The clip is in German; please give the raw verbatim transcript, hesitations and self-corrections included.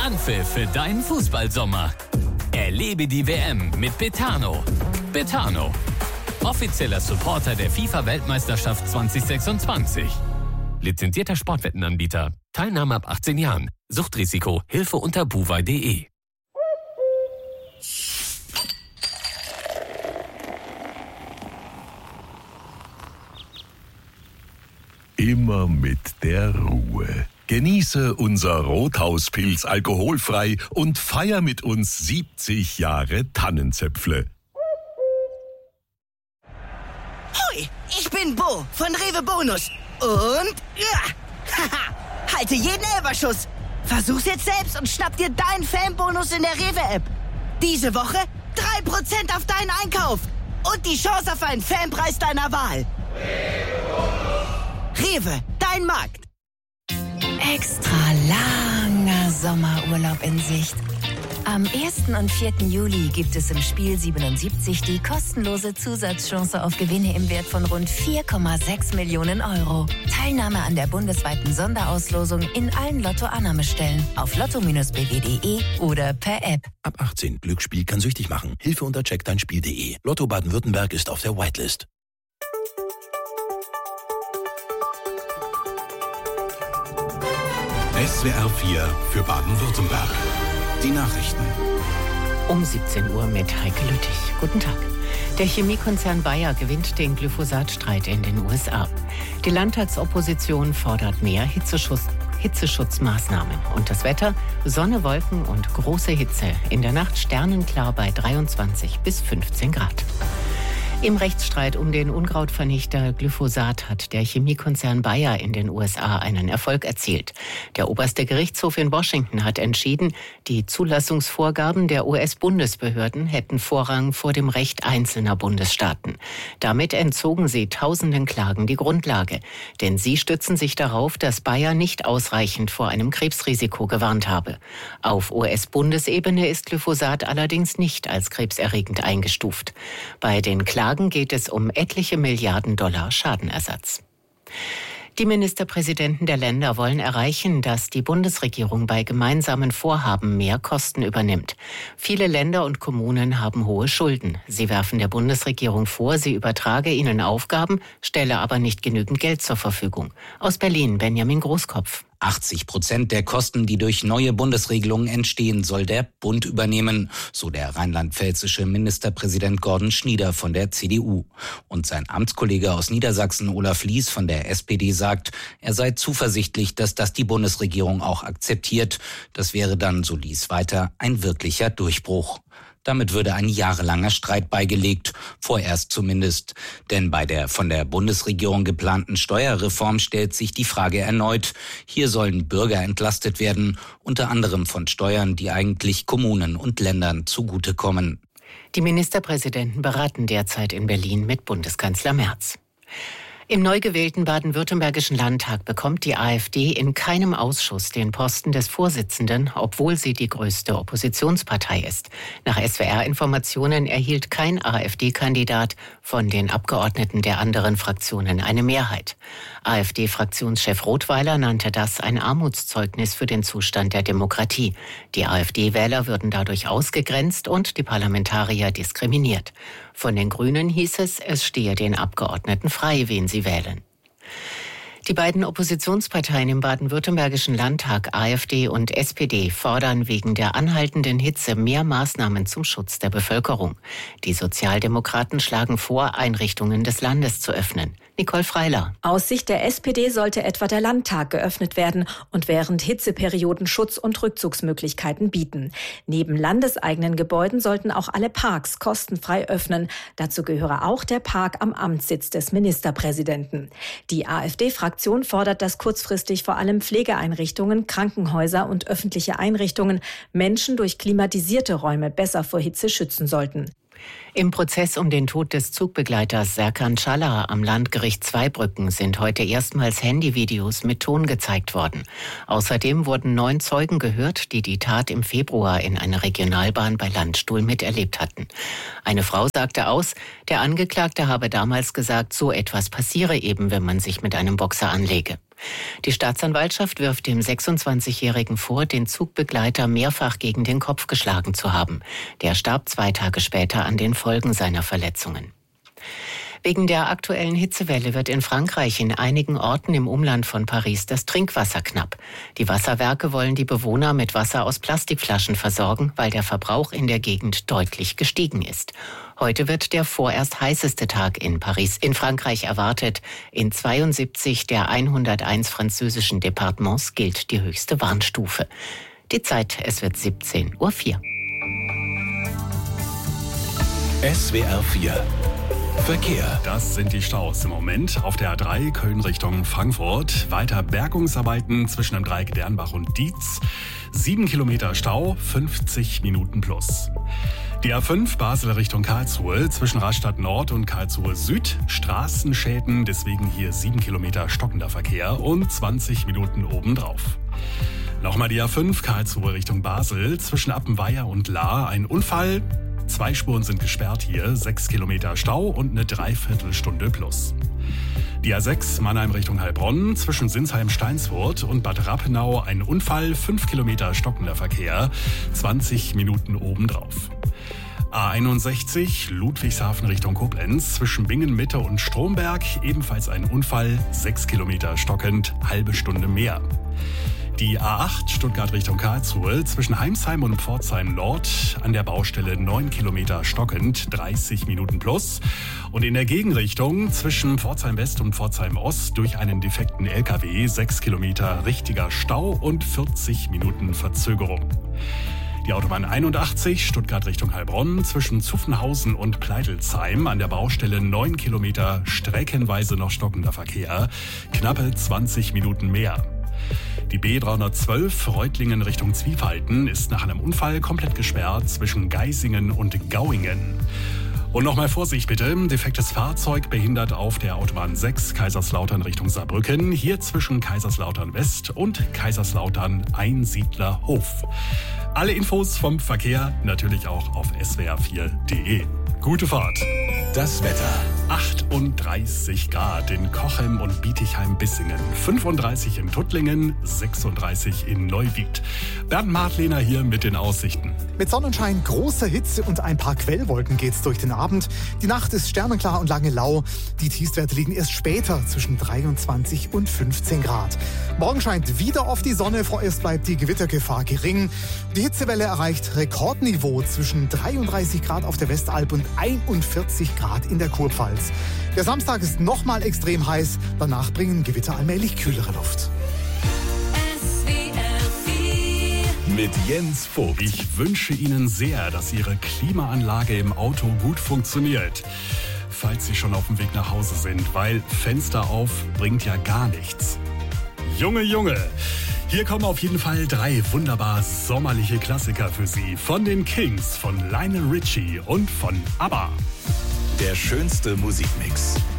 Anpfiff für deinen Fußballsommer. Erlebe die W M mit Betano. Betano, offizieller Supporter der FIFA-Weltmeisterschaft zwanzig sechsundzwanzig. Lizenzierter Sportwettenanbieter. Teilnahme ab achtzehn Jahren. Suchtrisiko. Hilfe unter buwei punkt de. Immer mit der Ruhe. Genieße unser Rothauspilz alkoholfrei und feier mit uns siebzig Jahre Tannenzäpfle. Hoi, ich bin Bo von Rewe Bonus. Und ja, haha, halte jeden Elberschuss. Versuch's jetzt selbst und schnapp dir deinen Fanbonus in der Rewe-App. Diese Woche drei Prozent auf deinen Einkauf und die Chance auf einen Fanpreis deiner Wahl. Rewe, dein Markt. Extra langer Sommerurlaub in Sicht. Am ersten und vierten Juli gibt es im Spiel siebenundsiebzig die kostenlose Zusatzchance auf Gewinne im Wert von rund vier Komma sechs Millionen Euro. Teilnahme an der bundesweiten Sonderauslosung in allen Lotto-Annahmestellen auf lotto Bindestrich b w punkt de oder per App. Ab achtzehn. Glücksspiel kann süchtig machen. Hilfe unter check dein spiel punkt de. Lotto Baden-Württemberg ist auf der Whitelist. S W R vier für Baden-Württemberg. Die Nachrichten. Um siebzehn Uhr mit Heike Lüttich. Guten Tag. Der Chemiekonzern Bayer gewinnt den Glyphosat-Streit in den U S A. Die Landtagsopposition fordert mehr Hitzeschutz, Hitzeschutzmaßnahmen. Und das Wetter? Sonne, Wolken und große Hitze. In der Nacht sternenklar bei dreiundzwanzig bis fünfzehn Grad. Im Rechtsstreit um den Unkrautvernichter Glyphosat hat der Chemiekonzern Bayer in den U S A einen Erfolg erzielt. Der oberste Gerichtshof in Washington hat entschieden, die Zulassungsvorgaben der U S-Bundesbehörden hätten Vorrang vor dem Recht einzelner Bundesstaaten. Damit entzogen sie tausenden Klagen die Grundlage. Denn sie stützen sich darauf, dass Bayer nicht ausreichend vor einem Krebsrisiko gewarnt habe. Auf U S-Bundesebene ist Glyphosat allerdings nicht als krebserregend eingestuft. Bei den Klagen geht es um etliche Milliarden Dollar Schadenersatz. Die Ministerpräsidenten der Länder wollen erreichen, dass die Bundesregierung bei gemeinsamen Vorhaben mehr Kosten übernimmt. Viele Länder und Kommunen haben hohe Schulden. Sie werfen der Bundesregierung vor, sie übertrage ihnen Aufgaben, stelle aber nicht genügend Geld zur Verfügung. Aus Berlin, Benjamin Großkopf. achtzig Prozent der Kosten, die durch neue Bundesregelungen entstehen, soll der Bund übernehmen, so der rheinland-pfälzische Ministerpräsident Gordon Schnieder von der C D U. Und sein Amtskollege aus Niedersachsen, Olaf Lies von der S P D, sagt, er sei zuversichtlich, dass das die Bundesregierung auch akzeptiert. Das wäre dann, so Lies weiter, ein wirklicher Durchbruch. Damit würde ein jahrelanger Streit beigelegt, vorerst zumindest. Denn bei der von der Bundesregierung geplanten Steuerreform stellt sich die Frage erneut. Hier sollen Bürger entlastet werden, unter anderem von Steuern, die eigentlich Kommunen und Ländern zugutekommen. Die Ministerpräsidenten beraten derzeit in Berlin mit Bundeskanzler Merz. Im neu gewählten baden-württembergischen Landtag bekommt die AfD in keinem Ausschuss den Posten des Vorsitzenden, obwohl sie die größte Oppositionspartei ist. Nach S W R-Informationen erhielt kein AfD-Kandidat von den Abgeordneten der anderen Fraktionen eine Mehrheit. AfD-Fraktionschef Rothweiler nannte das ein Armutszeugnis für den Zustand der Demokratie. Die AfD-Wähler würden dadurch ausgegrenzt und die Parlamentarier diskriminiert. Von den Grünen hieß es, es stehe den Abgeordneten frei, wen sie wählen. Die beiden Oppositionsparteien im baden-württembergischen Landtag, AfD und S P D, fordern wegen der anhaltenden Hitze mehr Maßnahmen zum Schutz der Bevölkerung. Die Sozialdemokraten schlagen vor, Einrichtungen des Landes zu öffnen. Nicole Freiler. Aus Sicht der S P D sollte etwa der Landtag geöffnet werden und während Hitzeperioden Schutz- und Rückzugsmöglichkeiten bieten. Neben landeseigenen Gebäuden sollten auch alle Parks kostenfrei öffnen. Dazu gehöre auch der Park am Amtssitz des Ministerpräsidenten. Die AfD-Fraktion fordert, dass kurzfristig vor allem Pflegeeinrichtungen, Krankenhäuser und öffentliche Einrichtungen Menschen durch klimatisierte Räume besser vor Hitze schützen sollten. Im Prozess um den Tod des Zugbegleiters Serkan Çalar am Landgericht Zweibrücken sind heute erstmals Handyvideos mit Ton gezeigt worden. Außerdem wurden neun Zeugen gehört, die die Tat im Februar in einer Regionalbahn bei Landstuhl miterlebt hatten. Eine Frau sagte aus, der Angeklagte habe damals gesagt, so etwas passiere eben, wenn man sich mit einem Boxer anlege. Die Staatsanwaltschaft wirft dem sechsundzwanzigjährigen vor, den Zugbegleiter mehrfach gegen den Kopf geschlagen zu haben. Der starb zwei Tage später an den Folgen seiner Verletzungen. Wegen der aktuellen Hitzewelle wird in Frankreich in einigen Orten im Umland von Paris das Trinkwasser knapp. Die Wasserwerke wollen die Bewohner mit Wasser aus Plastikflaschen versorgen, weil der Verbrauch in der Gegend deutlich gestiegen ist. Heute wird der vorerst heißeste Tag in Paris, in Frankreich erwartet. In zweiundsiebzig der hunderteins französischen Departements gilt die höchste Warnstufe. Die Zeit, es wird siebzehn Uhr vier. S W R vier Verkehr. Das sind die Staus im Moment auf der A drei Köln Richtung Frankfurt. Weiter Bergungsarbeiten zwischen dem Dreieck Dernbach und Dietz. Sieben Kilometer Stau, fünfzig Minuten plus. Die A fünf Basel Richtung Karlsruhe zwischen Rastatt Nord und Karlsruhe Süd. Straßenschäden, deswegen hier sieben Kilometer stockender Verkehr und zwanzig Minuten obendrauf. Nochmal die A fünf Karlsruhe Richtung Basel zwischen Appenweier und Lahr. Ein Unfall. Zwei Spuren sind gesperrt hier, sechs Kilometer Stau und eine Dreiviertelstunde plus. Die A sechs Mannheim Richtung Heilbronn zwischen Sinsheim-Steinsfurt und Bad Rappenau ein Unfall, fünf Kilometer stockender Verkehr, zwanzig Minuten obendrauf. A einundsechzig Ludwigshafen Richtung Koblenz zwischen Bingen-Mitte und Stromberg ebenfalls ein Unfall, sechs Kilometer stockend, halbe Stunde mehr. Die A acht Stuttgart Richtung Karlsruhe zwischen Heimsheim und Pforzheim Nord an der Baustelle neun Kilometer stockend, dreißig Minuten plus. Und in der Gegenrichtung zwischen Pforzheim West und Pforzheim Ost durch einen defekten L K W sechs Kilometer richtiger Stau und vierzig Minuten Verzögerung. Die Autobahn einundachtzig Stuttgart Richtung Heilbronn zwischen Zuffenhausen und Pleitelsheim an der Baustelle neun Kilometer streckenweise noch stockender Verkehr, knappe zwanzig Minuten mehr. Die B dreihundertzwölf Reutlingen Richtung Zwiefalten ist nach einem Unfall komplett gesperrt zwischen Geisingen und Gauingen. Und nochmal Vorsicht bitte, defektes Fahrzeug behindert auf der Autobahn sechs Kaiserslautern Richtung Saarbrücken, hier zwischen Kaiserslautern West und Kaiserslautern Einsiedlerhof. Alle Infos vom Verkehr natürlich auch auf s w r vier punkt d e. Gute Fahrt. Das Wetter. achtunddreißig Grad in Cochem und Bietigheim-Bissingen, fünfunddreißig in Tuttlingen, sechsunddreißig in Neuwied. Bernd Martlehner hier mit den Aussichten. Mit Sonnenschein, großer Hitze und ein paar Quellwolken geht's durch den Abend. Die Nacht ist sternenklar und lange lau. Die Tiefstwerte liegen erst später zwischen dreiundzwanzig und fünfzehn Grad. Morgen scheint wieder oft die Sonne, vorerst bleibt die Gewittergefahr gering. Die Hitzewelle erreicht Rekordniveau zwischen dreiunddreißig Grad auf der Westalb und einundvierzig Grad in der Kurpfalz. Der Samstag ist nochmal extrem heiß, danach bringen Gewitter allmählich kühlere Luft. Mit Jens Vogt. Ich wünsche Ihnen sehr, dass Ihre Klimaanlage im Auto gut funktioniert. Falls Sie schon auf dem Weg nach Hause sind, weil Fenster auf bringt ja gar nichts. Junge, Junge, hier kommen auf jeden Fall drei wunderbar sommerliche Klassiker für Sie. Von den Kings, von Lionel Richie und von ABBA. Der schönste Musikmix.